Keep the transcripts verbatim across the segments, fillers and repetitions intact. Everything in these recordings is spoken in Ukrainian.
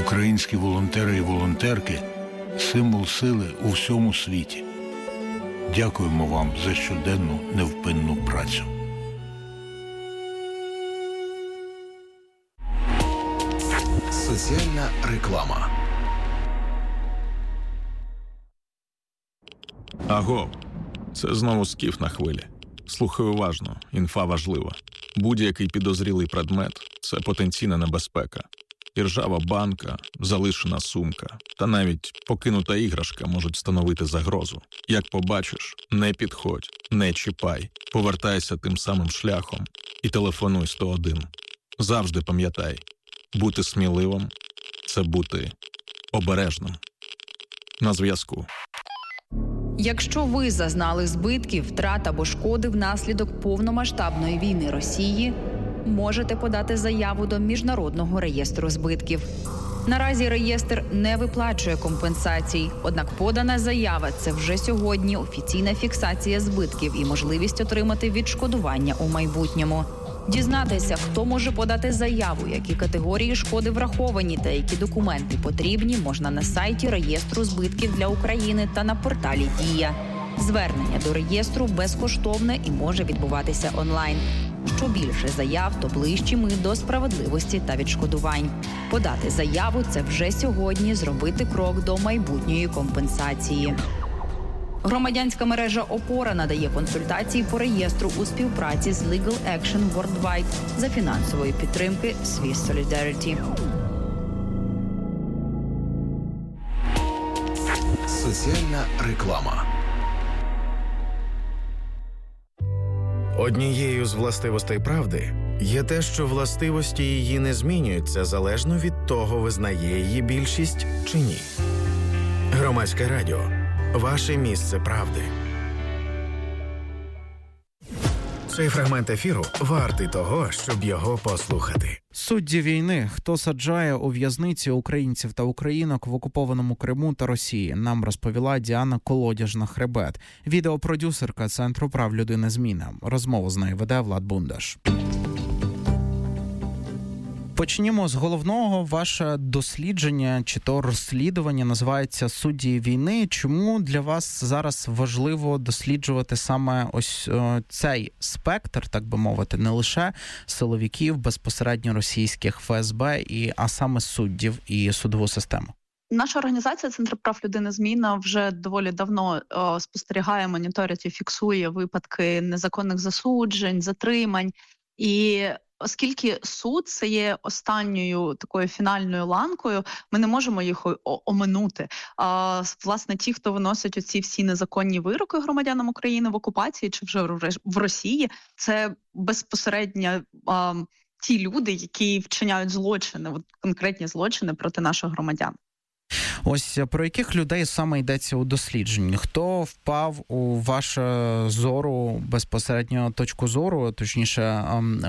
Українські волонтери і волонтерки – символ сили у всьому світі. Дякуємо вам за щоденну невпинну працю. Соціальна реклама. Аго, це знову Скіф на хвилі. Слухай уважно, інфа важлива. Будь-який підозрілий предмет – це потенційна небезпека. Іржава банка, залишена сумка та навіть покинута іграшка можуть становити загрозу. Як побачиш, не підходь, не чіпай, повертайся тим самим шляхом і телефонуй сто один. Завжди пам'ятай, бути сміливим – це бути обережним. На зв'язку. Якщо ви зазнали збитків, втрат або шкоди внаслідок повномасштабної війни Росії, можете подати заяву до Міжнародного реєстру збитків. Наразі реєстр не виплачує компенсацій, однак подана заява – це вже сьогодні офіційна фіксація збитків і можливість отримати відшкодування у майбутньому. Дізнатися, хто може подати заяву, які категорії шкоди враховані та які документи потрібні, можна на сайті реєстру збитків для України та на порталі «Дія». Звернення до реєстру безкоштовне і може відбуватися онлайн. Що більше заяв, то ближчі ми до справедливості та відшкодувань. Подати заяву – це вже сьогодні зробити крок до майбутньої компенсації. Громадянська мережа «Опора» надає консультації по реєстру у співпраці з Legal Action Worldwide за фінансової підтримки Swiss Solidarity. Соціальна реклама. Однією з властивостей правди є те, що властивості її не змінюються залежно від того, визнає її більшість чи ні. Громадське радіо. Ваше місце правди. Цей фрагмент ефіру вартий того, щоб його послухати. Судді війни. Хто саджає у в'язниці українців та українок в окупованому Криму та Росії, нам розповіла Діана Колодяжна-Хребет, відеопродюсерка Центру прав людини «Зміна». Розмову з нею веде Влад Бундаш. Почнімо з головного. Ваше дослідження чи то розслідування називається «Судді війни». Чому для вас зараз важливо досліджувати саме ось о, цей спектр, так би мовити, не лише силовиків, безпосередньо російських еф ес бе, і, а саме суддів і судову систему? Наша організація «Центр прав людини «Зміна» вже доволі давно о, спостерігає, моніторить і фіксує випадки незаконних засуджень, затримань. І оскільки суд – це є останньою такою фінальною ланкою, ми не можемо їх оминути. А, власне, ті, хто виносять оці всі незаконні вироки громадянам України в окупації чи вже в Росії, це безпосередньо а, ті люди, які вчиняють злочини, от конкретні злочини проти наших громадян. Ось про яких людей саме йдеться у дослідженні? Хто впав у вашу зору, безпосередньо точку зору, точніше,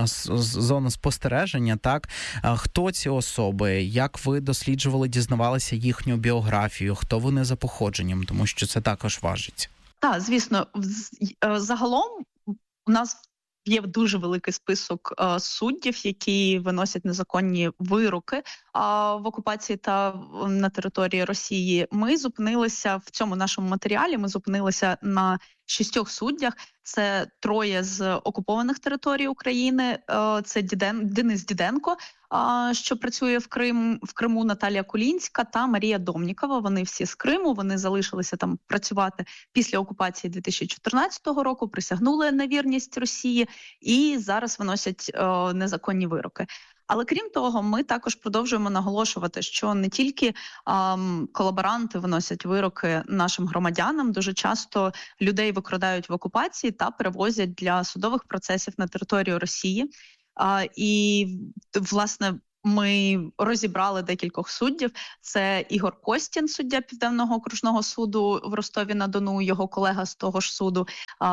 зону спостереження, так? Хто ці особи? Як ви досліджували, дізнавалися їхню біографію? Хто вони за походженням? Тому що це також важить. Так, звісно. Загалом у нас є дуже великий список а, суддів, які виносять незаконні вироки а, в окупації та на території Росії. Ми зупинилися в цьому нашому матеріалі, ми зупинилися на шістьох суддях. Це троє з окупованих територій України, а, це Діден, Денис Діденко, а, що працює в, Крим, в Криму, Наталія Кулінська та Марія Домнікова. Вони всі з Криму, вони залишилися там працювати після окупації дві тисячі чотирнадцятого року, присягнули на вірність Росії і зараз виносять а, незаконні вироки. Але крім того, ми також продовжуємо наголошувати, що не тільки ем, колаборанти виносять вироки нашим громадянам, дуже часто людей викрадають в окупації та перевозять для судових процесів на територію Росії. Е, і, власне, ми розібрали декількох суддів. Це Ігор Костін, суддя Південного окружного суду в Ростові-на-Дону, його колега з того ж суду,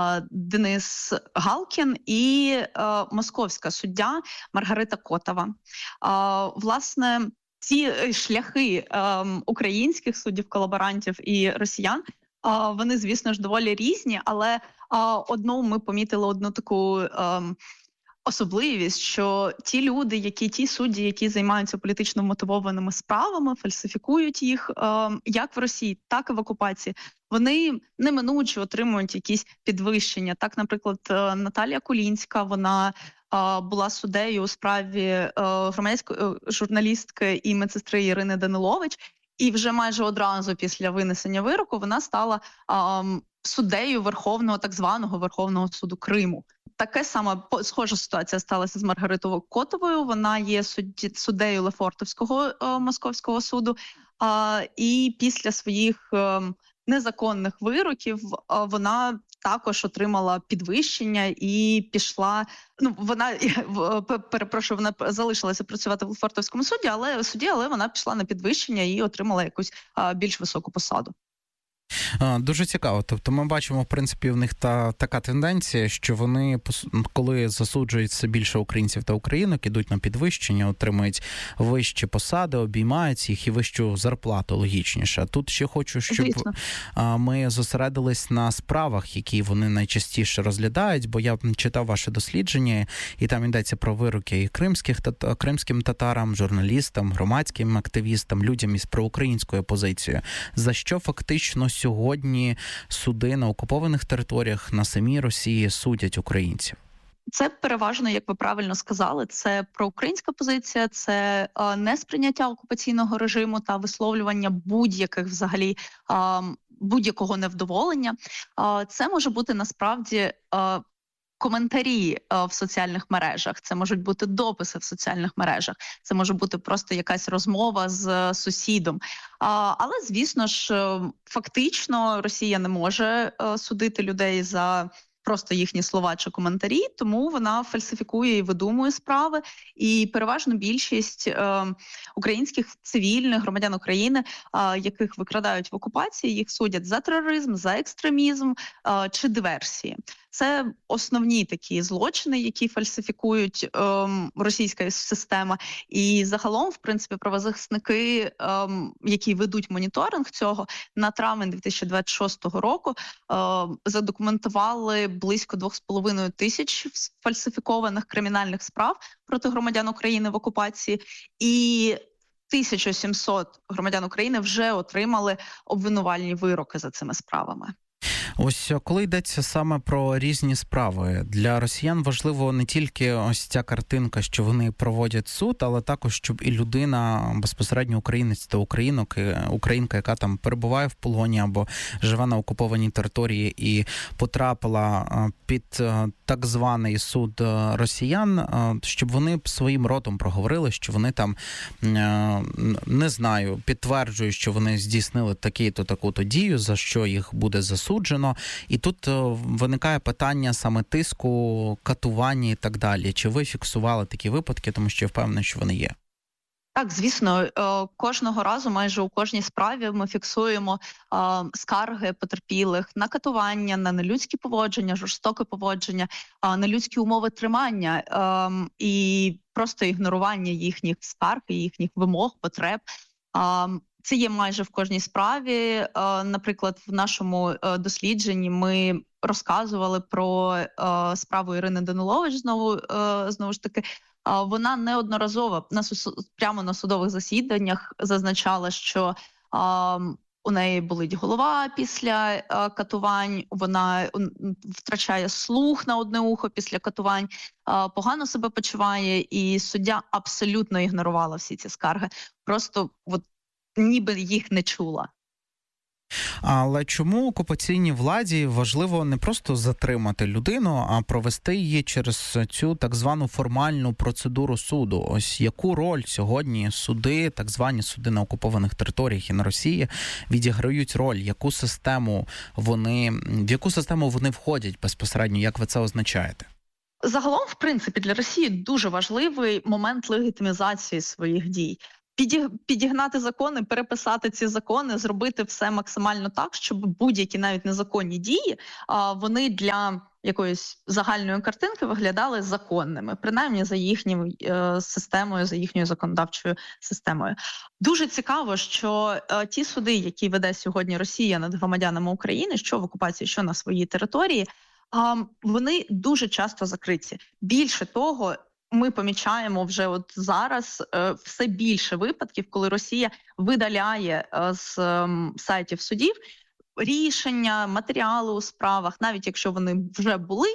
Денис Галкін і московська суддя Маргарита Котова. Власне, ці шляхи українських суддів-колаборантів і росіян, вони, звісно ж, доволі різні, але одну ми помітили одну таку особливість, що ті люди, які ті судді, які займаються політично мотивованими справами, фальсифікують їх е, як в Росії, так і в окупації. Вони неминуче отримують якісь підвищення. Так, наприклад, Наталія Кулінська, вона е, була суддею у справі е, громадської е, журналістки і медсестри Ірини Данилович, і вже майже одразу після винесення вироку вона стала е, суддею Верховного, так званого Верховного суду Криму. Таке саме схожа ситуація сталася з Маргаритою Котовою. Вона є судді, суддею Лефортовського е, Московського суду. Е, і після своїх е, незаконних вироків е, вона також отримала підвищення і пішла. Ну вона перепрошую, вона залишилася працювати в Лефортовському суді, але суді, але вона пішла на підвищення і отримала якусь е, більш високу посаду. Дуже цікаво. Тобто ми бачимо, в принципі, в них та така тенденція, що вони, коли засуджують все більше українців та українок, ідуть на підвищення, отримують вищі посади, обіймають їх і вищу зарплату, логічніше. Тут ще хочу, щоб Звісно. ми зосередились на справах, які вони найчастіше розглядають, бо я читав ваше дослідження, і там йдеться про вироки і кримських, кримським татарам, журналістам, громадським активістам, людям із проукраїнською позицією. За що фактично сьогодні суди на окупованих територіях на самій Росії судять українців? Це переважно, як ви правильно сказали, це проукраїнська позиція, це е, несприйняття окупаційного режиму та висловлювання будь-яких взагалі е, будь-якого невдоволення. Е, це може бути насправді е, коментарі е, в соціальних мережах, це можуть бути дописи в соціальних мережах, це може бути просто якась розмова з е, сусідом. А, але, звісно ж, е, фактично Росія не може е, судити людей за просто їхні слова чи коментарі, тому вона фальсифікує і видумує справи. І переважно більшість е, українських цивільних громадян України, е, яких викрадають в окупації, їх судять за тероризм, за екстремізм е, чи диверсії. Це основні такі злочини, які фальсифікують е, російська система. І загалом, в принципі, правозахисники, е, які ведуть моніторинг цього, на травень дві тисячі двадцять шостого року е, задокументували близько двох з половиною тисяч фальсифікованих кримінальних справ проти громадян України в окупації. І тисяча сімсот громадян України вже отримали обвинувальні вироки за цими справами. Ось коли йдеться саме про різні справи, для росіян важливо не тільки ось ця картинка, що вони проводять суд, але також, щоб і людина, безпосередньо українець та українок, українка, яка там перебуває в полоні або живе на окупованій території і потрапила під так званий суд росіян, щоб вони своїм ротом проговорили, що вони там, не знаю, підтверджують, що вони здійснили таку-то, таку-то дію, за що їх буде засуджено. І тут виникає питання саме тиску, катування і так далі. Чи ви фіксували такі випадки, тому що я впевнений, що вони є? Так, звісно, кожного разу, майже у кожній справі ми фіксуємо скарги потерпілих на катування, на нелюдські поводження, жорстоке поводження, на людські умови тримання і просто ігнорування їхніх скарг, їхніх вимог, потреб. Це є майже в кожній справі. Наприклад, в нашому дослідженні ми розказували про справу Ірини Данилович, знову, знову ж таки. Вона неодноразово на прямо на судових засіданнях зазначала, що у неї болить голова після катувань, вона втрачає слух на одне ухо після катувань, погано себе почуває, і суддя абсолютно ігнорувала всі ці скарги. Просто от ніби їх не чула. Але чому окупаційній владі важливо не просто затримати людину, а провести її через цю так звану формальну процедуру суду? Ось яку роль сьогодні суди, так звані суди на окупованих територіях і на Росії, відіграють роль? Яку систему вони, в яку систему вони входять безпосередньо? Як ви це означаєте? Загалом, в принципі, для Росії дуже важливий момент легітимізації своїх дій. Підігнати закони, переписати ці закони, зробити все максимально так, щоб будь-які навіть незаконні дії, вони для якоїсь загальної картинки виглядали законними, принаймні за їхньою системою, за їхньою законодавчою системою. Дуже цікаво, що ті суди, які веде сьогодні Росія над громадянами України, що в окупації, що на своїй території, вони дуже часто закриті. Більше того, ми помічаємо вже от зараз все більше випадків, коли Росія видаляє з сайтів судів рішення, матеріали у справах, навіть якщо вони вже були,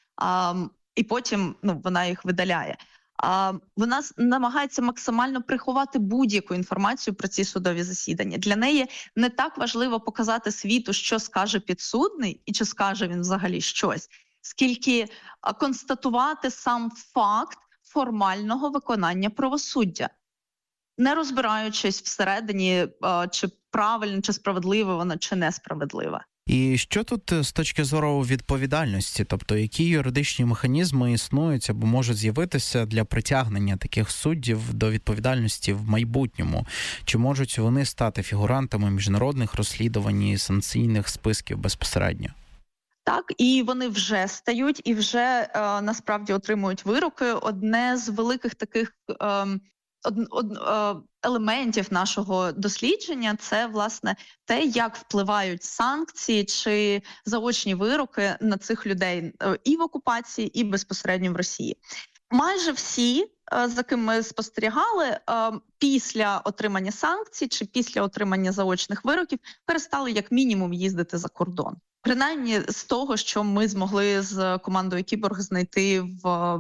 і потім ну, вона їх видаляє. А вона намагається максимально приховати будь-яку інформацію про ці судові засідання. Для неї не так важливо показати світу, що скаже підсудний і чи скаже він взагалі щось, скільки констатувати сам факт формального виконання правосуддя, не розбираючись всередині, чи правильно, чи справедливе воно, чи несправедливе. І що тут з точки зору відповідальності? Тобто, які юридичні механізми існують або можуть з'явитися для притягнення таких суддів до відповідальності в майбутньому? Чи можуть вони стати фігурантами міжнародних розслідувань і санкційних списків безпосередньо? Так, і вони вже стають, і вже е, насправді отримують вироки. Одне з великих таких е, од, од, е, елементів нашого дослідження – це, власне, те, як впливають санкції чи заочні вироки на цих людей і в окупації, і безпосередньо в Росії. Майже всі, за ким ми спостерігали, після отримання санкцій чи після отримання заочних вироків перестали як мінімум їздити за кордон. Принаймні з того, що ми змогли з командою Кіборг знайти в,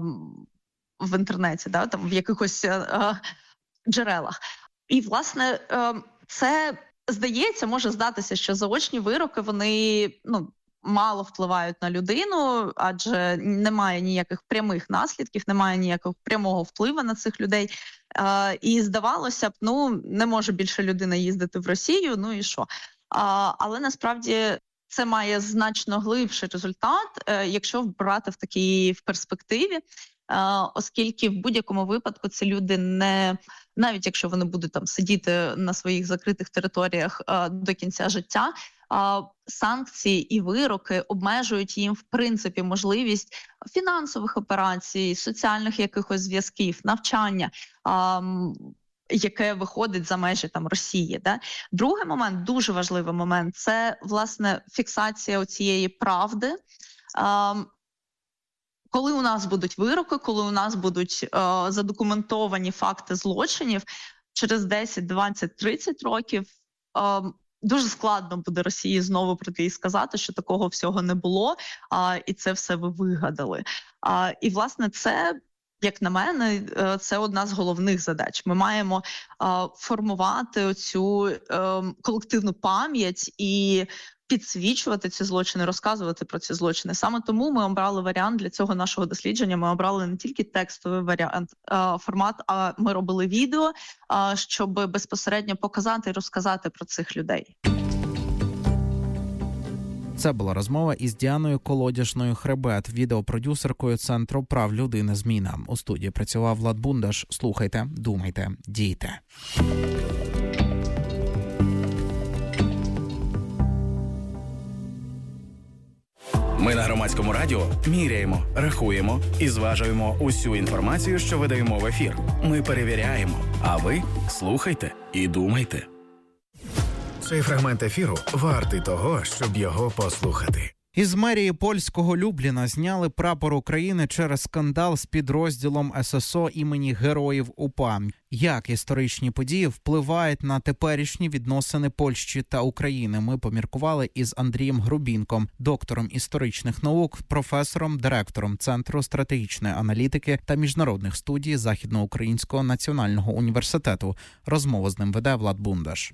в інтернеті, да, там в якихось е, джерелах. І, власне, е, це, здається, може здатися, що заочні вироки, вони, ну, мало впливають на людину, адже немає ніяких прямих наслідків, немає ніякого прямого впливу на цих людей. Е, і здавалося б, ну, не може більше людина їздити в Росію, ну і що? Е, але насправді це має значно глибший результат, е, якщо брати в такій в перспективі, е, оскільки в будь-якому випадку ці люди не, навіть якщо вони будуть там сидіти на своїх закритих територіях е, до кінця життя, е, санкції і вироки обмежують їм в принципі можливість фінансових операцій, соціальних якихось зв'язків, навчання, е, яке виходить за межі там Росії. Да? Другий момент, дуже важливий момент, це, власне, фіксація цієї правди. Ем, коли у нас будуть вироки, коли у нас будуть е, задокументовані факти злочинів, через десять, двадцять, тридцять років е, дуже складно буде Росії знову прийти і сказати, що такого всього не було, е, і це все ви вигадали. Е, і, власне, це, як на мене, це одна з головних задач. Ми маємо е, формувати оцю е, колективну пам'ять і підсвічувати ці злочини, розказувати про ці злочини. Саме тому ми обрали варіант для цього нашого дослідження. Ми обрали не тільки текстовий варіант, е, формат, а ми робили відео, е, щоб безпосередньо показати і розказати про цих людей. Це була розмова із Діаною Колодяжною-Хребет, відеопродюсеркою Центру прав людини «Зміна». У студії працював Влад Бундаш. Слухайте, думайте, дійте. Ми на Громадському радіо міряємо, рахуємо і зважуємо усю інформацію, що видаємо в ефір. Ми перевіряємо, а ви слухайте і думайте. Цей фрагмент ефіру вартий того, щоб його послухати. Із мерії польського Любліна зняли прапор України через скандал з підрозділом ес ес о імені Героїв УПА. Як історичні події впливають на теперішні відносини Польщі та України, ми поміркували із Андрієм Грубінком, доктором історичних наук, професором, директором Центру стратегічної аналітики та міжнародних студій Західноукраїнського національного університету. Розмову з ним веде Влад Бундаш.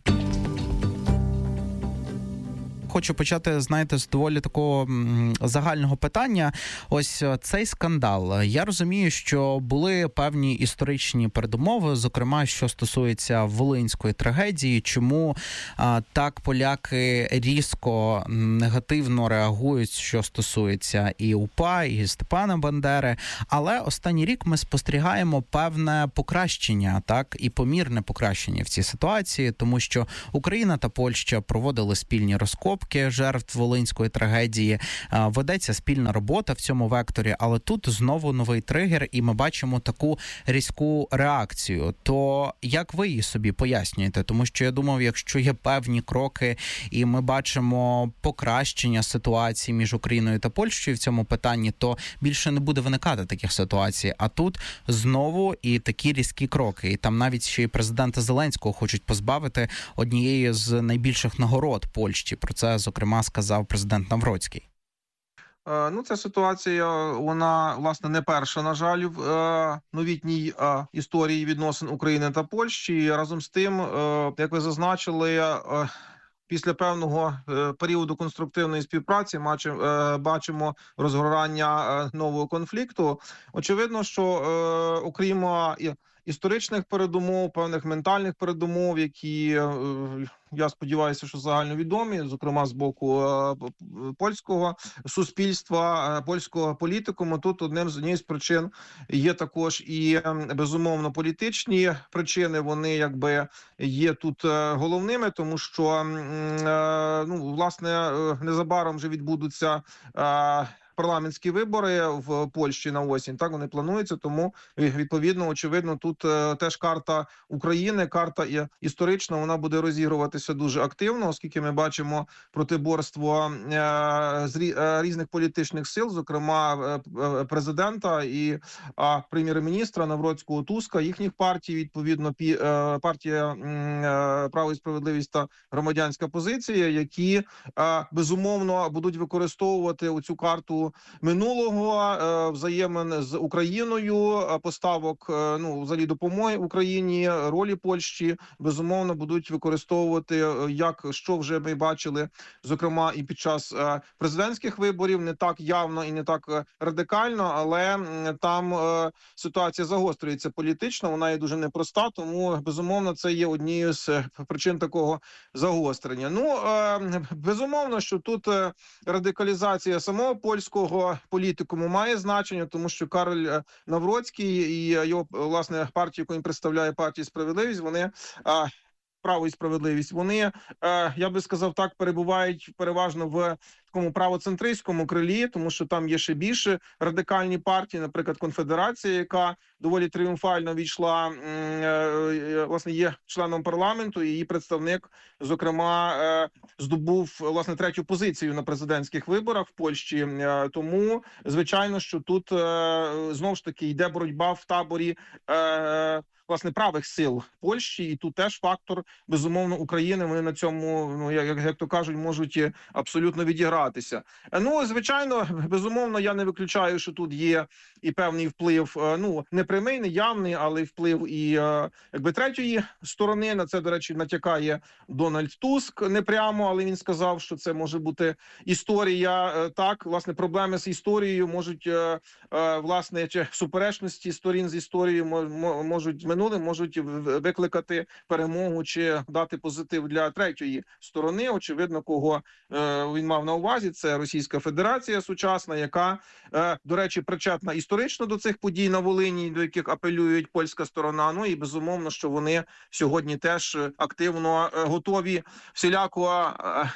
Хочу почати, знаєте, з доволі такого загального питання. Ось цей скандал. Я розумію, що були певні історичні передумови, зокрема, що стосується Волинської трагедії, чому а, так поляки різко негативно реагують, що стосується і УПА, і Степана Бандери. Але останній рік ми спостерігаємо певне покращення, так, і помірне покращення в цій ситуації, тому що Україна та Польща проводили спільні розкопки, похибки жертв Волинської трагедії. Ведеться спільна робота в цьому векторі, але тут знову новий тригер, і ми бачимо таку різку реакцію. То як ви її собі пояснюєте? Тому що я думав, якщо є певні кроки, і ми бачимо покращення ситуації між Україною та Польщею в цьому питанні, то більше не буде виникати таких ситуацій. А тут знову і такі різкі кроки. І там навіть ще й президента Зеленського хочуть позбавити однієї з найбільших нагород Польщі. Про це, зокрема, сказав президент Навроцький. Ну, ця ситуація, вона, власне, не перша, на жаль, в е, новітній е, історії відносин України та Польщі. І разом з тим, е, як ви зазначили, е, після певного е, періоду конструктивної співпраці бачимо, е, бачимо розгорання е, нового конфлікту. Очевидно, що е, окрім е, історичних передумов, певних ментальних передумов, які, е, я сподіваюся, що загальновідомі, зокрема з боку е, польського суспільства, е, польського політикуму, тут одним з однією з причин є також і, е, безумовно, політичні причини. Вони, якби, є тут е, головними, тому що, е, ну, власне, е, незабаром вже відбудуться е, парламентські вибори в Польщі на осінь, так вони плануються, тому відповідно, очевидно, тут е, теж карта України, карта і, історична, вона буде розігруватися дуже активно, оскільки ми бачимо протиборство е, з рі, е, різних політичних сил, зокрема е, президента і е, прем'єр-міністра Навроцького, Туска, їхніх партій, відповідно, пі, е, партія е, «Право і справедливість» та «Громадянська позиція», які е, безумовно будуть використовувати оцю карту минулого, взаємин з Україною, поставок, ну, взагалі допомоги Україні, ролі Польщі, безумовно, будуть використовувати, як, що вже ми бачили, зокрема, і під час президентських виборів, не так явно і не так радикально, але там ситуація загострюється політично, вона є дуже непроста, тому, безумовно, це є однією з причин такого загострення. Ну, безумовно, що тут радикалізація самого польського політикуму має значення, тому що Кароль Навроцький і його, власне, партія, яку він представляє, партія «Справедливість», вони, «Право і справедливість», вони, я би сказав так, перебувають переважно в такому правоцентристському крилі, тому що там є ще більше радикальні партії, наприклад, Конфедерація, яка доволі тріумфально війшла, власне, є членом парламенту, і її представник, зокрема, здобув, власне, третю позицію на президентських виборах в Польщі. Тому, звичайно, що тут, знову ж таки, йде боротьба в таборі, власне, правих сил Польщі, і тут теж фактор, безумовно, України, вони на цьому, ну, як, як то кажуть, можуть абсолютно відігратися. Ну, звичайно, безумовно, я не виключаю, що тут є і певний вплив, ну, не прямий, не явний, але вплив і, якби, третьої сторони. На це, до речі, натякає Дональд Туск непрямо, але він сказав, що це може бути історія. Так, власне, проблеми з історією можуть, власне, чи суперечності сторін з історією можуть минулим, можуть викликати перемогу чи дати позитив для третьої сторони. Очевидно, кого він мав на увазі, це Російська Федерація сучасна, яка, до речі, причетна історично до цих подій на Волині, до яких апелюють польська сторона. Ну і безумовно, що вони сьогодні теж активно готові всіляко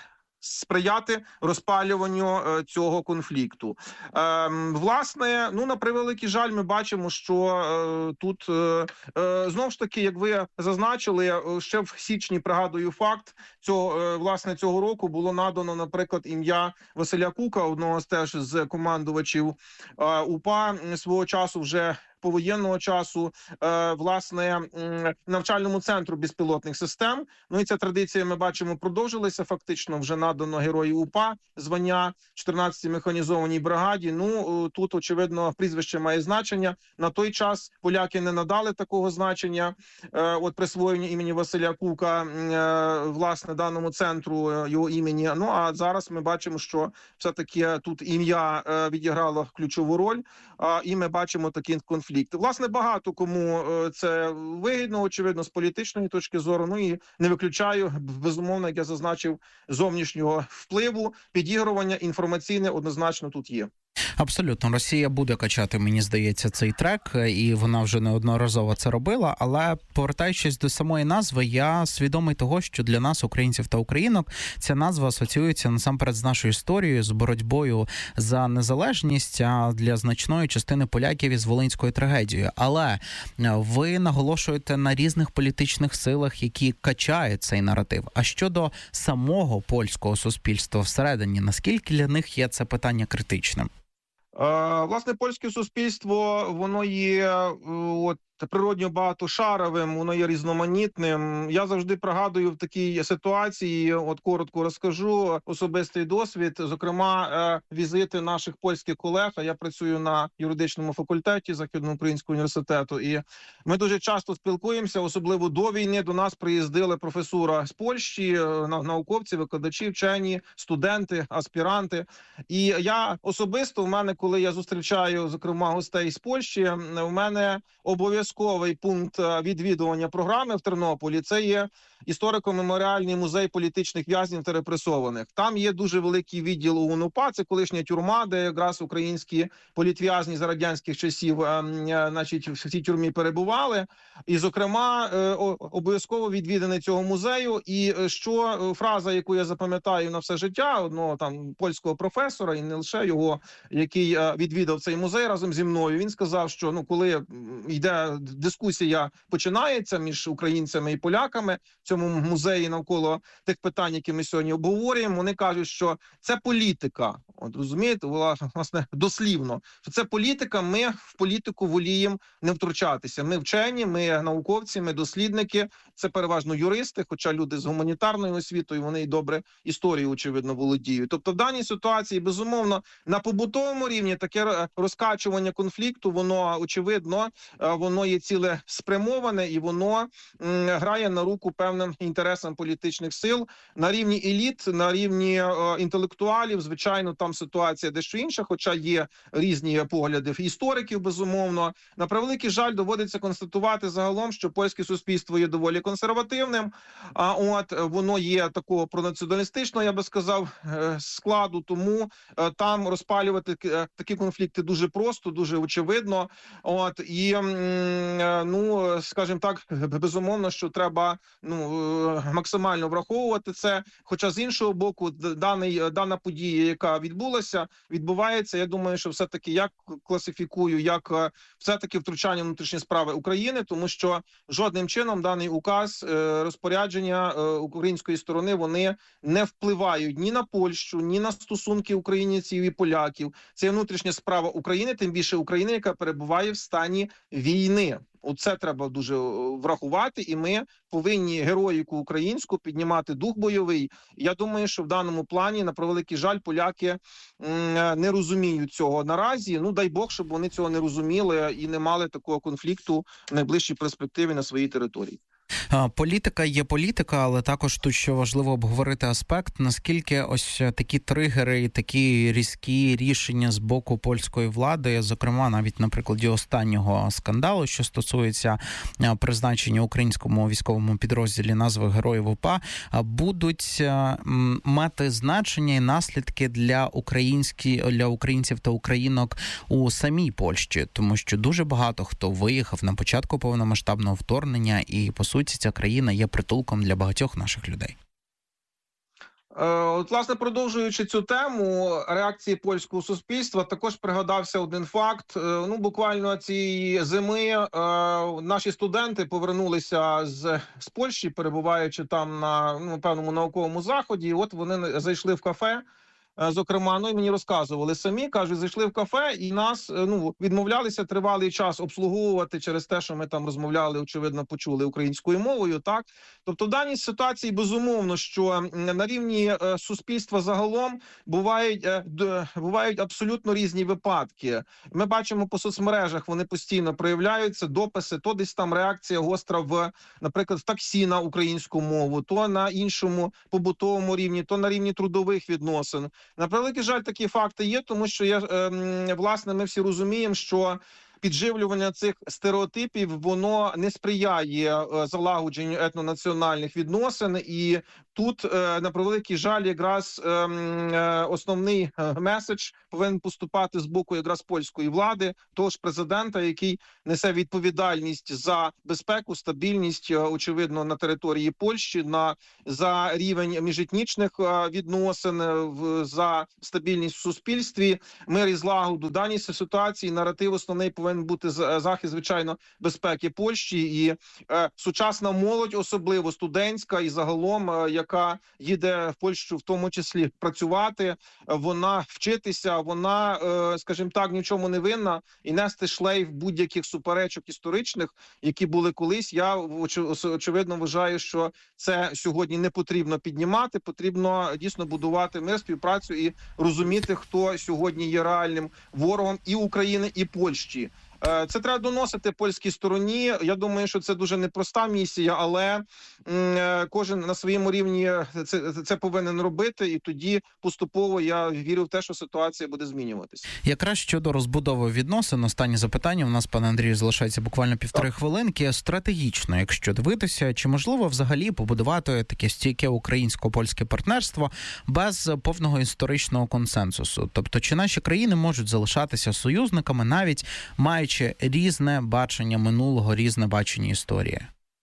сприяти розпалюванню е, цього конфлікту. Е, власне, ну, на превеликий жаль, ми бачимо, що е, тут, е, е, знову ж таки, як ви зазначили, е, ще в січні, пригадую факт, цього, е, власне, цього року було надано, наприклад, ім'я Василя Кука, одного з теж з командувачів е, УПА, свого часу вже повоєнного часу, е, власне, навчальному центру безпілотних систем. Ну і ця традиція, ми бачимо, продовжилася. Фактично вже надано Герою УПА звання чотирнадцятій механізованій бригаді. Ну, тут, очевидно, прізвище має значення. На той час поляки не надали такого значення, е, от присвоєння імені Василя Кука, е, власне, даному центру, його імені. Ну, а зараз ми бачимо, що все-таки тут ім'я е, відіграло ключову роль, е, і ми бачимо такий конфлікт. Власне, багато кому це вигідно, очевидно, з політичної точки зору. Ну і не виключаю, безумовно, як я зазначив, зовнішнього впливу, підігрування інформаційне однозначно тут є. Абсолютно. Росія буде качати, мені здається, цей трек, і вона вже неодноразово це робила, але повертаючись до самої назви, я свідомий того, що для нас, українців та українок, ця назва асоціюється насамперед з нашою історією, з боротьбою за незалежність, а для значної частини поляків із Волинською трагедією. Але ви наголошуєте на різних політичних силах, які качають цей наратив. А щодо самого польського суспільства всередині, наскільки для них є це питання критичним? Власне, польське суспільство, воно є от природньо багатошаровим, воно є різноманітним. Я завжди пригадую в такій ситуації, от коротко розкажу, особистий досвід, зокрема, візити наших польських колег. Я працюю на юридичному факультеті Західноукраїнського університету, і ми дуже часто спілкуємося, особливо до війни до нас приїздили професура з Польщі, науковці, викладачі, вчені, студенти, аспіранти. І я особисто, в мене, коли я зустрічаю, зокрема, гостей з Польщі, у мене обов'язково Обов'язковий пункт відвідування програми в Тернополі – це є історико-меморіальний музей політичних в'язнів та репресованих. Там є дуже великий відділ УНУПА, це колишня тюрма, де якраз українські політв'язні за радянських часів, значить, в цій тюрмі перебували. І, зокрема, обов'язково відвідини цього музею. І що фраза, яку я запам'ятаю на все життя, одного там польського професора, і не лише його, який відвідав цей музей разом зі мною, він сказав, що ну коли йде дискусія починається між українцями і поляками в цьому музеї навколо тих питань, які ми сьогодні обговорюємо, вони кажуть, що це політика. От розумієте, власне, дослівно, що це політика, ми в політику воліємо не втручатися. Ми вчені, ми науковці, ми дослідники, це переважно юристи, хоча люди з гуманітарною освітою, вони й добре історію, очевидно, володіють. Тобто в даній ситуації, безумовно, на побутовому рівні таке розкачування конфлікту, воно, очевидно, воно є цілеспрямоване і воно м, грає на руку певним інтересам політичних сил. На рівні еліт, на рівні е, інтелектуалів, звичайно, там ситуація дещо інша, хоча є різні погляди істориків, безумовно. На превеликий жаль, доводиться констатувати загалом, що польське суспільство є доволі консервативним, а от воно є такого пронаціоналістичного, я би сказав, складу, тому е, там розпалювати е, такі конфлікти дуже просто, дуже очевидно. От, і, м, ну, скажімо так, безумовно, що треба ну, максимально враховувати це, хоча з іншого боку, даний, дана подія, яка відбулася, відбувається, я думаю, що все-таки я класифікую як все-таки втручання в внутрішні справи України, тому що жодним чином даний указ, розпорядження української сторони, вони не впливають ні на Польщу, ні на стосунки українців і поляків. Це внутрішня справа України, тим більше України, яка перебуває в стані війни. Оце треба дуже врахувати, і ми повинні героїку українську піднімати дух бойовий. Я думаю, що в даному плані, на превеликий жаль, поляки не розуміють цього наразі. Ну, дай Бог, щоб вони цього не розуміли і не мали такого конфлікту в найближчій перспективі на своїй території. Політика є політика, але також тут ще важливо обговорити аспект, наскільки ось такі тригери і такі різкі рішення з боку польської влади, зокрема навіть на прикладі останнього скандалу, що стосується призначення українському військовому підрозділі назви Героїв УПА, будуть мати значення і наслідки для українські, для українців та українок у самій Польщі, тому що дуже багато хто виїхав на початку повномасштабного вторгнення і, по суті, ця країна є притулком для багатьох наших людей. От, власне, продовжуючи цю тему реакції польського суспільства, також пригадався один факт. Ну, буквально цієї зими наші студенти повернулися з, з Польщі, перебуваючи там на ну, певному науковому заході. І от вони зайшли в кафе. Зокрема, ну і мені розказували самі, кажуть, зайшли в кафе і нас ну відмовлялися тривалий час обслуговувати через те, що ми там розмовляли, очевидно, почули українською мовою. Так, тобто в даній ситуації безумовно, що на рівні суспільства загалом бувають бувають абсолютно різні випадки. Ми бачимо по соцмережах, вони постійно проявляються, дописи, то десь там реакція гостра в, наприклад, в таксі на українську мову, то на іншому побутовому рівні, то на рівні трудових відносин. На превеликий жаль, такі факти є, тому що я, е, власне, ми всі розуміємо, що підживлювання цих стереотипів, воно не сприяє залагодженню етнонаціональних відносин. І тут, на превеликий жаль, якраз основний меседж повинен поступати з боку якраз польської влади, того ж президента, який несе відповідальність за безпеку, стабільність, очевидно, на території Польщі, на, за рівень міжетнічних відносин, за стабільність в суспільстві, мир і злагоду. В даній ситуації наратив основний повинен бути захист, звичайно, безпеки Польщі. І е, сучасна молодь, особливо студентська і загалом, яка їде в Польщу в тому числі працювати, вона вчитися, вона, е, скажімо так, нічому не винна, і нести шлейф будь-яких суперечок історичних, які були колись. Я очевидно вважаю, що це сьогодні не потрібно піднімати, потрібно дійсно будувати мир, співпрацю і розуміти, хто сьогодні є реальним ворогом і України, і Польщі. Це треба доносити польській стороні. Я думаю, що це дуже непроста місія, але кожен на своєму рівні це, це повинен робити, і тоді поступово я вірю в те, що ситуація буде змінюватися. Якраз щодо розбудови відносин, останнє запитання, у нас, пане Андрію, залишається буквально півтори так. хвилинки. Стратегічно, якщо дивитися, чи можливо взагалі побудувати таке стійке українсько-польське партнерство без повного історичного консенсусу? Тобто, чи наші країни можуть залишатися союзниками, навіть маючи різне бачення минулого, різне бачення історії?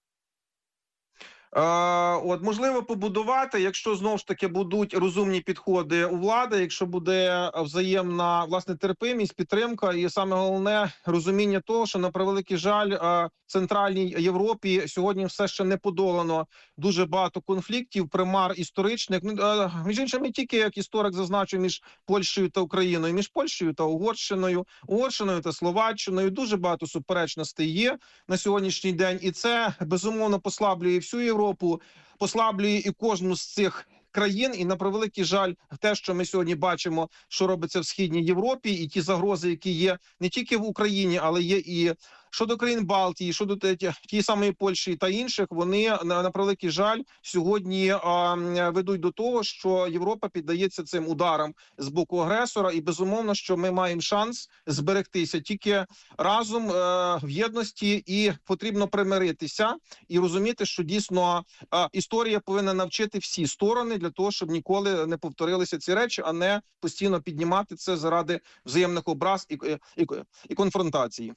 От, можливо побудувати, якщо знову ж таки будуть розумні підходи у влади, якщо буде взаємна, власне, терпимість, підтримка і саме головне розуміння того, що на превеликий жаль в Центральній Європі сьогодні все ще не подолано дуже багато конфліктів, примар історичних. Між іншим, не тільки, як історик зазначив, між Польщею та Україною, між Польщею та Угорщиною, Угорщиною та Словаччиною. Дуже багато суперечностей є на сьогоднішній день, і це, безумовно, послаблює всю Європу, послаблює і кожну з цих країн. І на превеликий жаль, те, що ми сьогодні бачимо, що робиться в Східній Європі, і ті загрози, які є не тільки в Україні, але є і щодо країн Балтії, щодо тієї самої Польщі та інших, вони, на, на превеликий жаль, сьогодні а, ведуть до того, що Європа піддається цим ударам з боку агресора. І безумовно, що ми маємо шанс зберегтися тільки разом е, в єдності, і потрібно примиритися і розуміти, що дійсно е, історія повинна навчити всі сторони для того, щоб ніколи не повторилися ці речі, а не постійно піднімати це заради взаємних образ і, і, і конфронтації.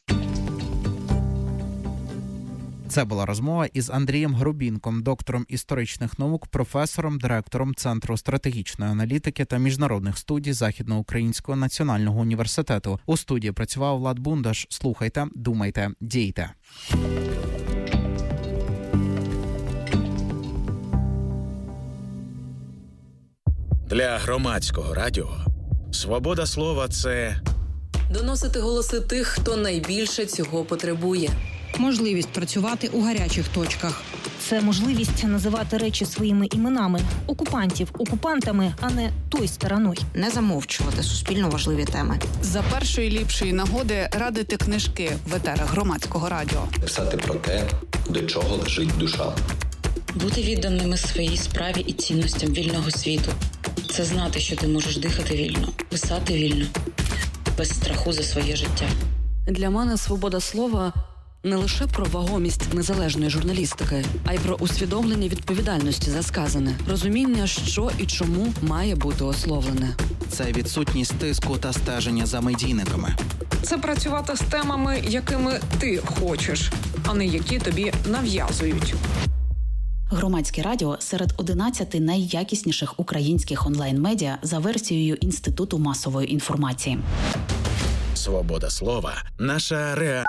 Це була розмова із Андрієм Грубінком, доктором історичних наук, професором, директором Центру стратегічної аналітики та міжнародних студій Західноукраїнського національного університету. У студії працював Влад Бундаш. Слухайте, думайте, дійте. Для громадського радіо свобода слова – це доносити голоси тих, хто найбільше цього потребує. Можливість працювати у гарячих точках. Це можливість називати речі своїми іменами. Окупантів окупантами, а не той стороною. Не замовчувати суспільно важливі теми. За першої ліпшої нагоди радити книжки в етерах громадського радіо. Писати про те, до чого лежить душа. Бути відданими своїй справі і цінностям вільного світу. Це знати, що ти можеш дихати вільно, писати вільно, без страху за своє життя. Для мене свобода слова – не лише про вагомість незалежної журналістики, а й про усвідомлення відповідальності за сказане, розуміння, що і чому має бути ословлене. Це відсутність тиску та стеження за медійниками. Це працювати з темами, якими ти хочеш, а не які тобі нав'язують. Громадське радіо серед одинадцяти найякісніших українських онлайн-медіа за версією Інституту масової інформації. Свобода слова – наша реальність.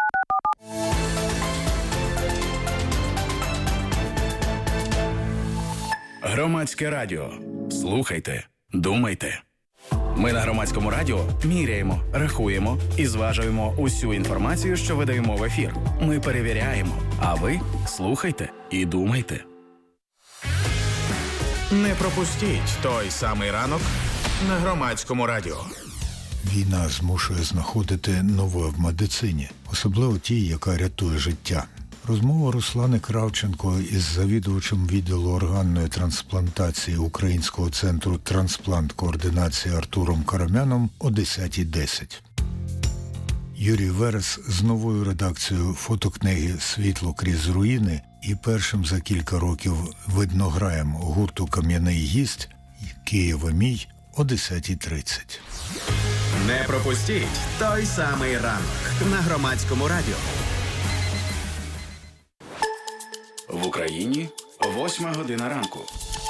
Громадське радіо. Слухайте, думайте. Ми на Громадському радіо міряємо, рахуємо і зважуємо усю інформацію, що видаємо в ефір. Ми перевіряємо, а ви слухайте і думайте. Не пропустіть той самий ранок на Громадському радіо. Війна змушує знаходити нове в медицині, особливо тій, яка рятує життя. Розмова Руслани Кравченко із завідувачем відділу органної трансплантації Українського центру трансплант-координації Артуром Карамяном о десята десять. Юрій Верес з новою редакцією фотокниги «Світло крізь руїни» і першим за кілька років виднограєм гурту «Кам'яний гість» «Києва мій» о десята тридцять. Не пропустіть той самий ранок на Громадському радіо. В Україні восьма година ранку.